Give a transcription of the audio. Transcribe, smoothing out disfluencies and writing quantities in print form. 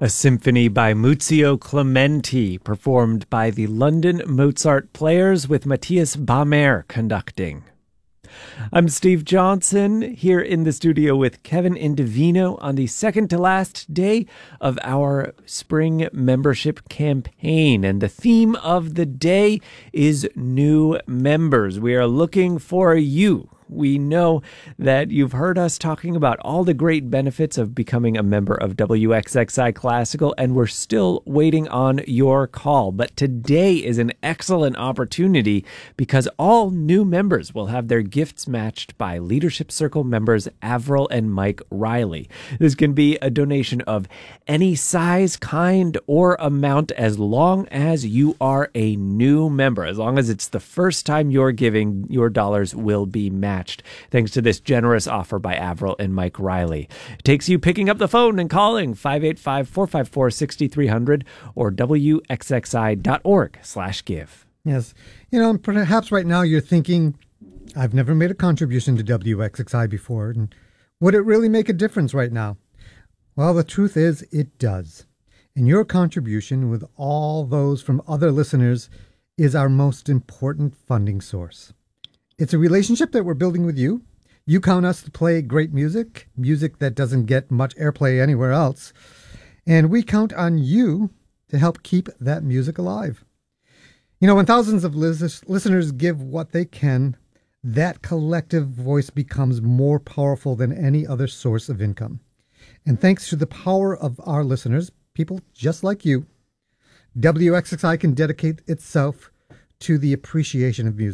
A symphony by Muzio Clementi, performed by the London Mozart Players with Matthias Bamer conducting. I'm Steve Johnson, here in the studio with Kevin Indovino on the second to last day of our spring membership campaign. And the theme of the day is new members. We are looking for you. We know that you've heard us talking about all the great benefits of becoming a member of WXXI Classical, and we're still waiting on your call. But today is an excellent opportunity because all new members will have their gifts matched by Leadership Circle members Avril and Mike Riley. This can be a donation of any size, kind, or amount as long as you are a new member. As long as it's the first time you're giving, your dollars will be matched. Thanks to this generous offer by Avril and Mike Riley. It takes you picking up the phone and calling 585-454-6300 or wxxi.org/give. Yes. And perhaps right now you're thinking, I've never made a contribution to WXXI before, and would it really make a difference right now? Well, the truth is it does. And your contribution with all those from other listeners is our most important funding source. It's a relationship that we're building with you. You count us to play great music that doesn't get much airplay anywhere else. And we count on you to help keep that music alive. When thousands of listeners give what they can, that collective voice becomes more powerful than any other source of income. And thanks to the power of our listeners, people just like you, WXXI can dedicate itself to the appreciation of music.